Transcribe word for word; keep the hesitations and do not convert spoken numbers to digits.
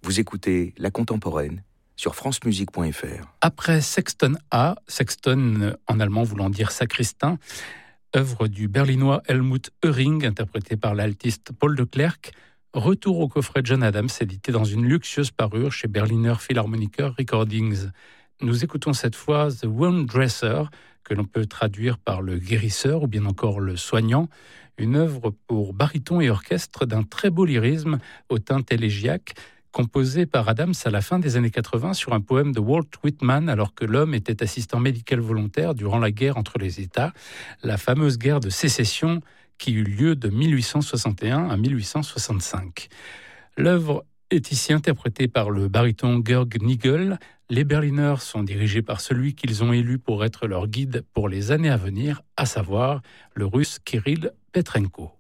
Vous écoutez La Contemporaine sur france musique point f r. Après Sexton A, Sexton en allemand voulant dire sacristain, œuvre du berlinois Helmut Höring, interprété par l'altiste Paul de Klerk, retour au coffret John Adams, édité dans une luxueuse parure chez Berliner Philharmoniker Recordings. Nous écoutons cette fois The Wound Dresser, que l'on peut traduire par le guérisseur ou bien encore le soignant, une œuvre pour baryton et orchestre d'un très beau lyrisme au teinte élégiaque, composé par Adams à la fin des années quatre-vingts sur un poème de Walt Whitman alors que l'homme était assistant médical volontaire durant la guerre entre les États, la fameuse guerre de sécession qui eut lieu de mille huit cent soixante et un à mille huit cent soixante-cinq. L'œuvre est ici interprétée par le baryton Georg Nigel. Les Berliners sont dirigés par celui qu'ils ont élu pour être leur guide pour les années à venir, à savoir le russe Kirill Petrenko.